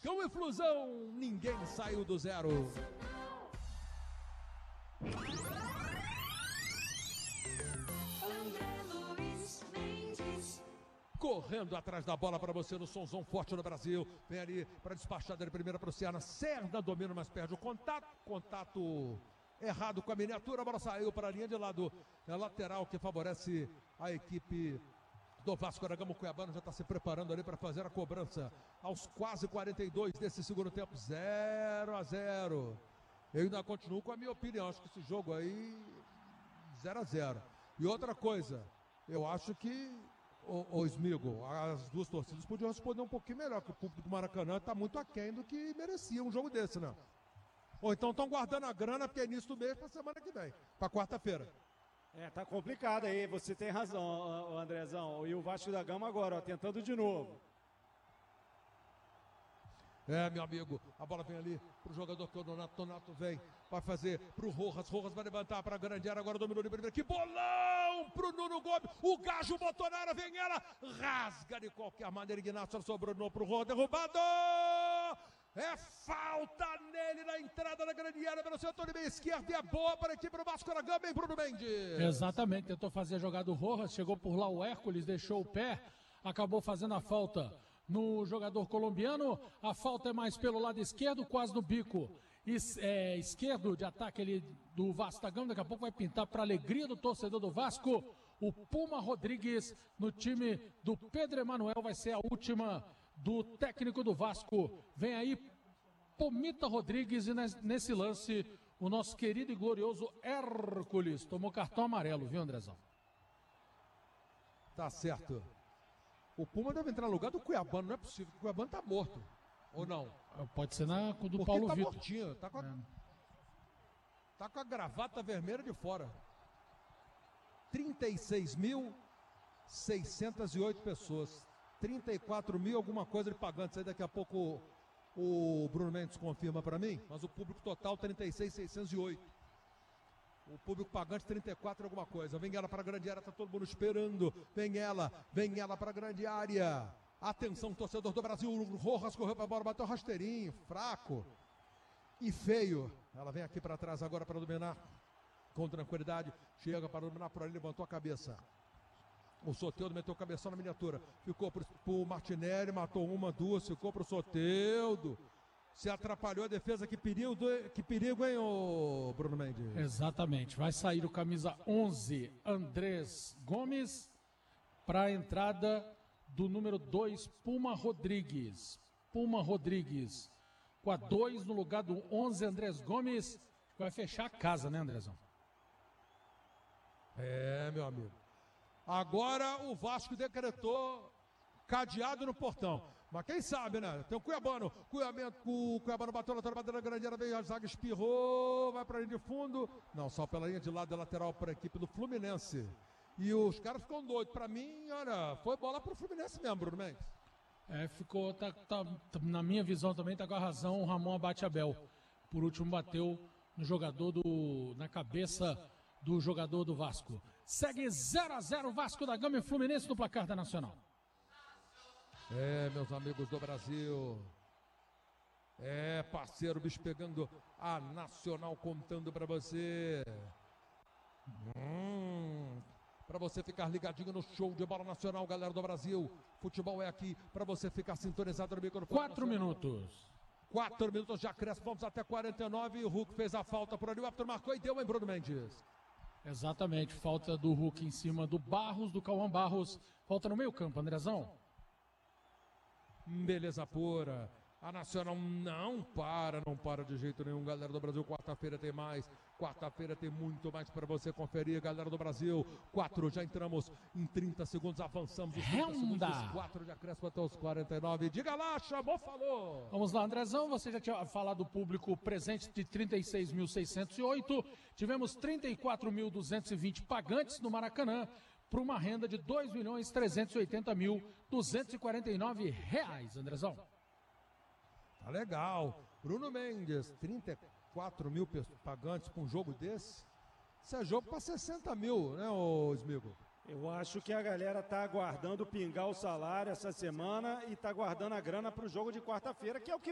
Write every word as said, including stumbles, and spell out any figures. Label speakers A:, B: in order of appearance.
A: Vascão e Flusão, ninguém saiu do zero. Correndo atrás da bola para você no somzão forte no Brasil. Vem ali para despachar da primeira para o Ciana. Cerda domina, mas perde o contato. Contato errado com a miniatura. A bola saiu para a linha de lado. É a lateral que favorece a equipe do Vasco da Gama. O Cuiabano já está se preparando ali para fazer a cobrança. Aos quase quarenta e dois desse segundo tempo. zero a zero. Eu ainda continuo com a minha opinião. Acho que esse jogo aí zero a zero. E outra coisa, eu acho que Ô, ô Smigo, as duas torcidas podiam responder um pouquinho melhor, que o público do Maracanã está muito aquém do que merecia um jogo desse, né? Ou então estão guardando a grana, porque é início do mês, para semana que vem, para quarta-feira.
B: É, tá complicado aí, você tem razão, o Andrezão. E o Vasco da Gama agora, ó, tentando de novo.
A: É, meu amigo, a bola vem ali pro jogador que é o Donato. Donato vem, vai fazer pro Rojas. Rojas vai levantar pra grande área, agora dominou de primeira. Que bolão pro Nuno Gomes. O Gajo botou na área, vem ela, rasga de qualquer maneira. Ignacio sobrou pro Rojas, derrubado. É falta nele na entrada da grande área pelo setor de meia esquerda e é boa para a equipe do Vasco da Gama, hein, Bruno Mendes?
C: Exatamente, tentou fazer a jogada do Rojas, chegou por lá o Hércules, deixou o pé, acabou fazendo a falta no jogador colombiano. A falta é mais pelo lado esquerdo, quase no bico es, é, esquerdo de ataque ali do Vasco da Gama. Daqui a pouco vai pintar para alegria do torcedor do Vasco. O Puma Rodrigues no time do Pedro Emanuel vai ser a última do técnico do Vasco. Vem aí Pomita Rodrigues e nesse lance o nosso querido e glorioso Hércules tomou cartão amarelo, viu, Andrezão?
A: Tá certo. O Puma deve entrar no lugar do Cuiabano, não é possível, o Cuiabano tá morto, ou não?
C: Pode ser na do
A: Porque
C: Paulo
A: tá
C: Vitor.
A: mortinho, tá com, a,
C: é.
A: tá com a gravata vermelha de fora. trinta e seis mil seiscentas e oito pessoas, trinta e quatro mil alguma coisa de pagantes, aí daqui a pouco o, o Bruno Mendes confirma para mim, mas o público total trinta e seis mil seiscentos e oito. O público pagante trinta e quatro alguma coisa. Vem ela para a grande área, tá todo mundo esperando. Vem ela, vem ela para a grande área. Atenção, torcedor do Brasil. O Rojas correu para a bola, bateu rasteirinho, fraco e feio. Ela vem aqui para trás agora para dominar com tranquilidade. Chega para dominar por ali, levantou a cabeça. O Soteldo meteu o cabeção na miniatura. Ficou para o Martinelli, matou uma, duas, ficou para o Soteldo. Se atrapalhou a defesa, que perigo, que perigo, hein, ô Bruno Mendes?
C: Exatamente, vai sair o camisa onze, Andrés Gomes, para a entrada do número dois, Puma Rodrigues. Puma Rodrigues, com a dois no lugar do onze, Andrés Gomes, vai fechar a casa, né, Andrezão?
A: É, meu amigo. Agora o Vasco decretou cadeado no portão. Mas quem sabe, né? Tem o Cuiabano. Cuiabano, o Cuiabano bateu na bateu na grande área, veio a zaga, espirrou, vai para a linha de fundo. Não, só pela linha de lado da lateral para a equipe do Fluminense. E os caras ficam doidos. Para mim, olha, foi bola para o Fluminense mesmo, Bruno Mendes.
C: É, ficou, tá, tá, na minha visão também, tá com a razão o Ramon Abate Abel. Por último, bateu no jogador do, na cabeça do jogador do Vasco. Segue zero a zero Vasco da Gama e Fluminense no placar da Nacional.
A: É, meus amigos do Brasil. É, parceiro, bicho pegando a Nacional contando pra você. Hum, pra você ficar ligadinho no show de bola nacional, galera do Brasil. Futebol é aqui pra você ficar sintonizado no microfone.
C: Quatro minutos.
A: Quatro minutos já cresce, vamos até quarenta e nove. O Hulk fez a falta por ali, o árbitro marcou e deu, hein, Bruno Mendes?
C: Exatamente, falta do Hulk em cima do Barros, do Cauã Barros. Falta no meio campo, Andrezão.
A: Beleza pura. A Nacional não para, não para de jeito nenhum, galera do Brasil. Quarta-feira tem mais, quarta-feira tem muito mais para você conferir, galera do Brasil. Quatro, já entramos em trinta segundos, avançamos os trinta segundos, quatro de acréscimo até os quarenta e nove. Diga lá, chamou, falou.
C: Vamos lá, Andrezão, você já tinha falado do público presente de trinta e seis mil seiscentos e oito. Tivemos trinta e quatro mil duzentos e vinte pagantes no Maracanã, para uma renda de dois milhões trezentos e oitenta mil duzentos e quarenta e nove reais, Andrezão.
A: Tá legal. Bruno Mendes, trinta e quatro mil pagantes para um jogo desse. Isso é jogo para sessenta mil, né, ô Smigo?
B: Eu acho que a galera tá aguardando pingar o salário essa semana e tá guardando a grana para o jogo de quarta-feira, que é o que